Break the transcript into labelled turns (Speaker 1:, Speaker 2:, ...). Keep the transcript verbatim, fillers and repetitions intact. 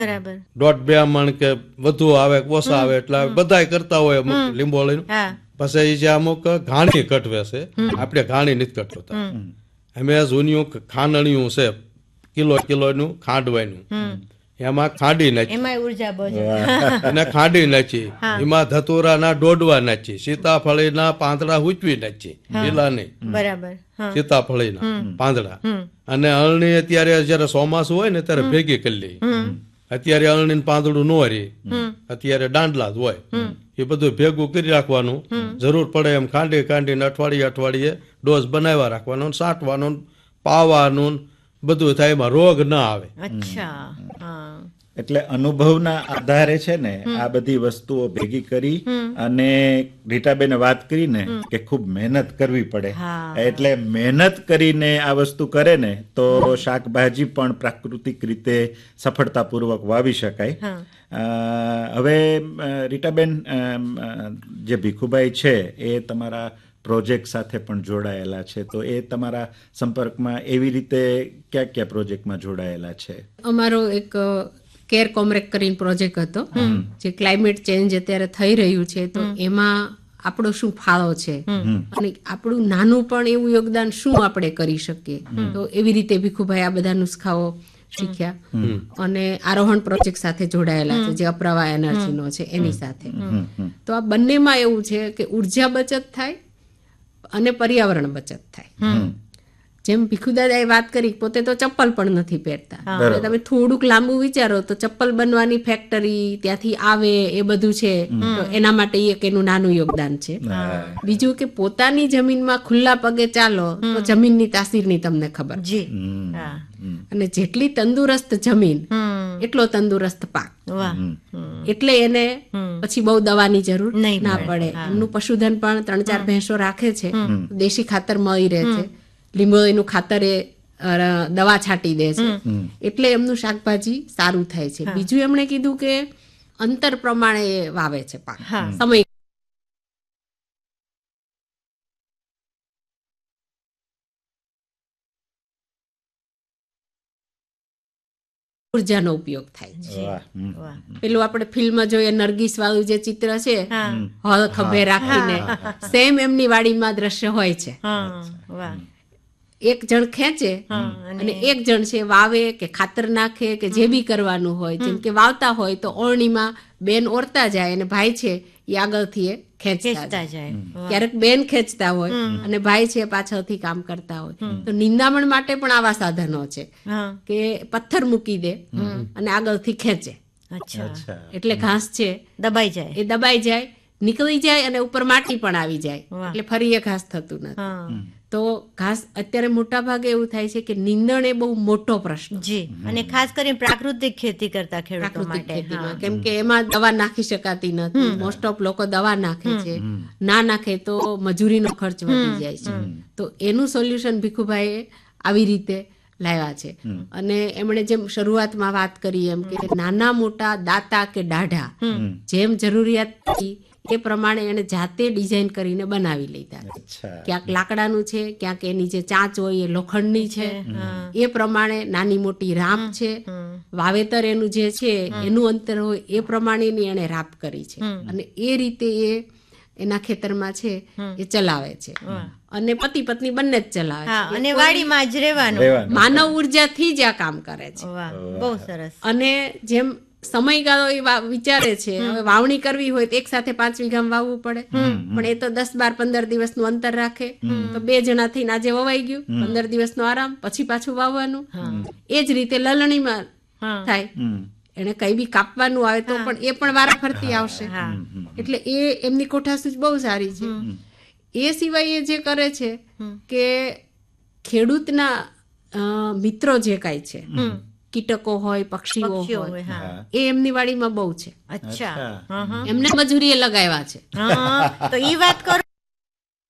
Speaker 1: બરાબર.
Speaker 2: દોઢ બે મણ કે વધુ આવે ઓછા આવે એટલે બધા કરતા હોય અમુક લીંબોળીનું. પછી જે અમુક ઘાણી કટવે છે, આપણે ઘાણી નથી કટવતા. અમે જૂનિયું ખાંડણિયું છે કિલો કિલોનું ખાંડવાનું, એમાં ખાંડી નાખી,
Speaker 1: એમાં ઉર્જા બહુ છે.
Speaker 2: એને ખાંડી નાખી, એમાં ધતુરાના ડોડવા નાખી, સીતાફળીના પાંદડા ઉચવી નાખી, લીલા નહીં,
Speaker 1: બરાબર,
Speaker 2: સીતાફળીના પાંદડા. અને અળણી અત્યારે જયારે ચોમાસું હોય ને ત્યારે ભેગી કરી લઈ. અત્યારે અળણી પાંદડું ન રહે, અત્યારે દાંડલા જ હોય, એ બધું ભેગું કરી રાખવાનું. જરૂર પડે એમ ખાંડી ખાંડીને અઠવાડિયે અઠવાડિયે ડોઝ બનાવવા રાખવાનો, સાંટવાનું, પાવાનું, બધું થાય, એમાં રોગ ના આવે.
Speaker 1: અચ્છા.
Speaker 3: એટલે અનુભવના આધારે છે ને આ બધી વસ્તુઓ ભેગી કરી અને રીટાબેને વાત કરીને કે ખૂબ મહેનત કરવી પડે. એટલે મહેનત કરીને આ વસ્તુ કરે ને તો શાકભાજી પણ પ્રાકૃતિક રીતે સફળતાપૂર્વક વાવી શકાય. હવે રીટાબેન, જે ભીખુભાઈ છે એ તમારા પ્રોજેક્ટ સાથે પણ જોડાયેલા છે, તો એ તમારા સંપર્કમાં એવી રીતે ક્યાં ક્યાં પ્રોજેક્ટમાં જોડાયેલા છે?
Speaker 4: અમારો એક કેર કોમરેક કરીને પ્રોજેક્ટ હતો, જે ક્લાઇમેટ ચેન્જ અત્યારે થઈ રહ્યું છે, તો એમાં આપણો શું ફાળો છે અને આપણું નાનું પણ એવું યોગદાન શું આપણે કરી શકીએ. તો એવી રીતે ભીખુભાઈ આ બધા નુસ્ખાઓ શીખ્યા અને આરોહણ પ્રોજેક્ટ સાથે જોડાયેલા છે, જે અપ્રવા એનર્જીનો છે એની સાથે. તો આ બંનેમાં એવું છે કે ઉર્જા બચત થાય અને પર્યાવરણ બચત થાય. જેમ ભીખુદાદાએ વાત કરી, પોતે તો ચપ્પલ પણ નથી પહેરતા. તમે થોડુંક લાંબુ વિચારો તો ચપ્પલ બનવાની ફેક્ટરી ત્યાંથી આવે એ બધું છે, તો એના માટે એક એનું નાનું યોગદાન છે. બીજું કે પોતાની જમીનમાં ખુલ્લા પગે ચાલો તો જમીનની તાસીરની તમને ખબર છે, અને જેટલી તંદુરસ્ત જમીન એટલો તંદુરસ્ત પાક. એટલે એને પછી બહુ દવાની જરૂર ના પડે. એમનું પશુધન પણ ત્રણ ચાર ભેંસો રાખે છે, દેશી ખાતર મળી રહે છે, લીંબોળીનું ખાતર એ દવા છાંટી દે છે, એટલે એમનું શાકભાજી સારું થાય છે. બીજું એમણે કીધું કે અંતર પ્રમાણે એ વાવે છે પાક, સમય ઉર્જાનો ઉપયોગ થાય છે. પેલું આપણે ફિલ્મ જોઈએ નરગીસ વાળું જે ચિત્ર છે, હળ ખભે રાખીને, સેમ એમની વાડીમાં દ્રશ્ય હોય છે. એક જણ ખેંચે અને એક જણ છે વાવે કે ખાતર નાખે કે જે બી કરવાનું હોય. જેમ કે વાવતા હોય તો ઓરણીમાં બેન ઓરતા જાય અને ભાઈ છે એ આગળથી એ ખેંચતા જાય. ક્યારેક બેન ખેંચતા હોય અને ભાઈ છે પાછળથી કામ કરતા હોય. તો નિંદામણ માટે પણ આવા સાધનો છે કે પથ્થર મૂકી દે અને આગળથી ખેંચે, એટલે ઘાસ છે
Speaker 1: દબાઈ જાય,
Speaker 4: એ દબાઈ જાય, નીકળી જાય અને ઉપર માટી પણ આવી જાય, એટલે ફરી એ ઘાસ થતું નથી. તો ઘાસ અત્યારે મોટા ભાગે એવું થાય છે કે નીંદણ એ બહુ મોટો પ્રશ્ન
Speaker 1: છે, અને ખાસ કરીને પ્રાકૃતિક ખેતી કરતા ખેડૂતો માટે,
Speaker 4: કેમ કે એમાં દવા નાખી શકાતી નથી. મોસ્ટ ઓફ લોકો દવા નાખે છે, ના નાખે તો મજૂરીનો ખર્ચ વધી જાય છે. તો એનું સોલ્યુશન ભીખુભાઈએ આવી રીતે લાવ્યા છે. અને એમણે જેમ શરૂઆતમાં વાત કરી એમ કે નાના મોટા દાતા કે દાઢા જેમ જરૂરિયાત એ પ્રમાણે એને જાતે ડિઝાઇન કરીને બનાવી લીધા. ક્યાંક લાકડાનું છે, ક્યાંક એની જે ચાંચ હોય એ લોખંડની છે, એ પ્રમાણે નાની મોટી રાપ છે, વાવેતર એનું જે છે એનું અંતર હોય એ પ્રમાણેની એને રાપ કરી છે, અને એ રીતે એ એના ખેતરમાં છે એ ચલાવે છે. અને પતિ પત્ની બંને જ ચલાવે છે,
Speaker 1: અને વાડીમાં જ રહેવાનું,
Speaker 4: માનવ ઉર્જાથી જ આ કામ કરે છે.
Speaker 1: બહુ સરસ.
Speaker 4: અને જેમ સમયગાળો એ વિચારે છે, હવે વાવણી કરવી હોય તો એક સાથે પાંચ વીઘામાં વાવવું પડે, પણ એ તો દસ બાર પંદર દિવસનું અંતર રાખે. તો બે જણા થઈને આજે વવાઈ ગયું, પંદર દિવસનો આરામ, પછી પાછું વાવવાનું. એ જ રીતે લલણીમાં થાય, એને કઈ બી કાપવાનું આવે તો પણ એ પણ વારા ફરતી આવશે. એટલે એ એમની કોઠાસૂઝ બહુ સારી છે. એ સિવાય એ જે કરે છે કે ખેડૂતના મિત્રો જે કાંઈ છે, કીટકો હોય, પક્ષીઓ હોય, એ એમની વાડીમાં બહુ છે.
Speaker 1: અચ્છા,
Speaker 4: એમને મજૂરીએ લગાવ્યા છે.
Speaker 1: તો ઈ વાત કરો